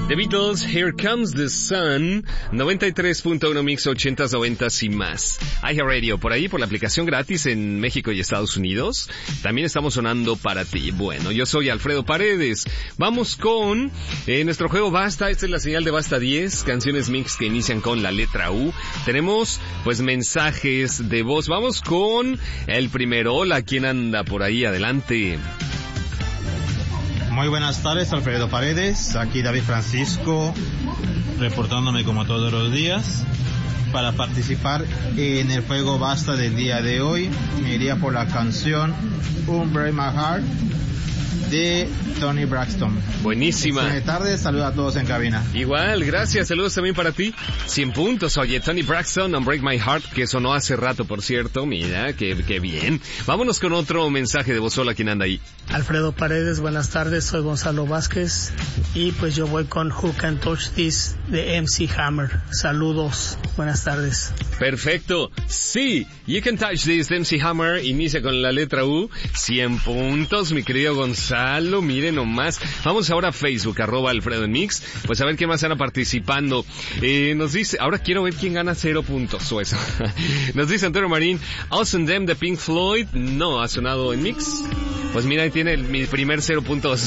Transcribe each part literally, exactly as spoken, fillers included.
The Beatles, Here Comes the Sun, noventa y tres punto uno Mix, ochentas, noventas y más. iHeartRadio, por ahí, por la aplicación gratis en México y Estados Unidos. También estamos sonando para ti. Bueno, yo soy Alfredo Paredes. Vamos con eh, nuestro juego Basta. Esta es la señal de Basta diez, canciones mix que inician con la letra U. Tenemos, pues, mensajes de voz. Vamos con el primero. Hola, ¿quién anda por ahí? Adelante. Muy buenas tardes, Alfredo Paredes, aquí David Francisco, reportándome como todos los días. Para participar en el juego Basta del día de hoy, me iría por la canción Unbreak My Heart de Toni Braxton. Buenísima. Buenas tardes, saludos a todos en cabina. Igual, gracias, saludos también para ti. cien puntos, oye, Toni Braxton, Unbreak My Heart, que sonó hace rato, por cierto, mira, qué, qué bien. Vámonos con otro mensaje de voz. Hola, ¿quién anda ahí? Alfredo Paredes, buenas tardes, soy Gonzalo Vázquez, y pues yo voy con Who Can Touch This de M C Hammer. Saludos, buenas tardes. Perfecto, sí, You Can Touch This de M C Hammer, inicia con la letra U, cien puntos, mi querido Gonzalo, miren nomás. Vamos ahora a Facebook, arroba Alfredo en Mix, pues a ver qué más están participando. Eh, nos dice, ahora quiero ver quién gana cero puntos, o eso. Nos dice Antonio Marín, Awesome Them de Pink Floyd, no ha sonado en Mix. Pues mira, ahí tiene el, mi primer cero puntos.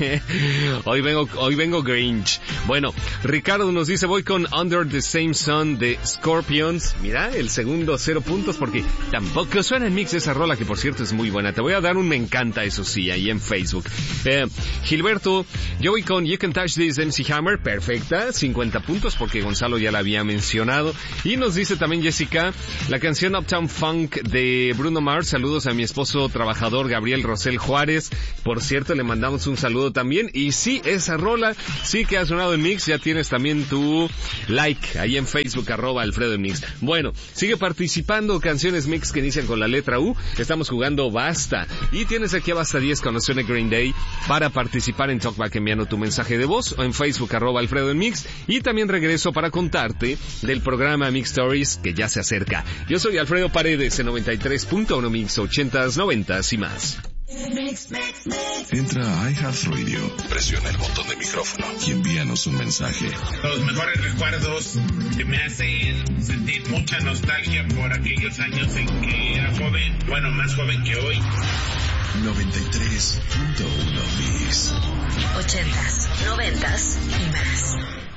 hoy vengo, hoy vengo Grinch. Bueno, Ricardo nos dice, voy con Under the Same Sun de Scorpions. Mira, el segundo cero puntos porque tampoco suena en Mix esa rola, que por cierto es muy buena. Te voy a dar un me encanta, eso sí, ahí en Facebook. Eh, Gilberto, yo voy con You Can Touch This M C Hammer, perfecta, cincuenta puntos porque Gonzalo ya la había mencionado. Y nos dice también Jessica, la canción Uptown Funk de Bruno Mars. Saludos a mi esposo trabajador Gabriel Rosel Juárez, por cierto, le mandamos un saludo también. Y sí, esa rola sí que ha sonado en Mix, ya tienes también tu like ahí en Facebook, arroba Alfredo en Mix. Bueno, sigue participando, canciones Mix que inician con la letra U. Estamos jugando Basta, y tienes aquí a Basta diez con Oceanic Green Day para participar en Talkback enviando tu mensaje de voz o en Facebook, arroba Alfredo en Mix. Y también regreso para contarte del programa Mix Stories que ya se acerca. Yo soy Alfredo Paredes en noventa y tres punto uno Mix, ochentas, noventas y más. Mix, mix, mix. Entra a iHeartRadio, presiona el botón de micrófono y envíanos un mensaje. Los mejores recuerdos que me hacen sentir mucha nostalgia por aquellos años en que era joven, bueno, más joven que hoy. noventa y tres punto uno Mix. Ochentas, noventas y más.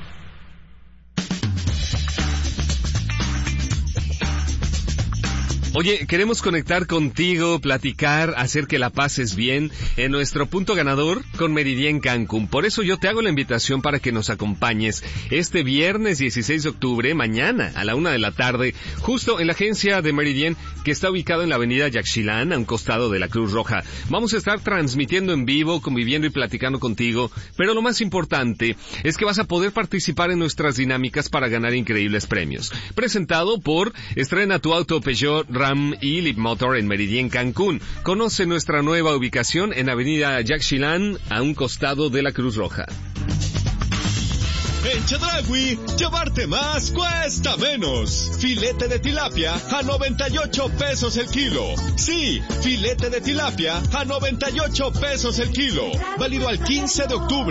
Oye, queremos conectar contigo, platicar, hacer que la pases bien en nuestro punto ganador con Meridian Cancún. Por eso yo te hago la invitación para que nos acompañes este viernes dieciséis de octubre, mañana a la una de la tarde, justo en la agencia de Meridian, que está ubicado en la avenida Yaxchilán, a un costado de la Cruz Roja. Vamos a estar transmitiendo en vivo, conviviendo y platicando contigo, pero lo más importante es que vas a poder participar en nuestras dinámicas para ganar increíbles premios. Presentado por Estrena tu auto Peugeot, Ram y Leapmotor en Meridian Cancún. Conoce nuestra nueva ubicación en avenida Yaxchilán, a un costado de la Cruz Roja. En Chedraui, llevarte más cuesta menos. Filete de tilapia a noventa y ocho pesos el kilo. Sí, filete de tilapia a noventa y ocho pesos el kilo. Válido al quince de octubre.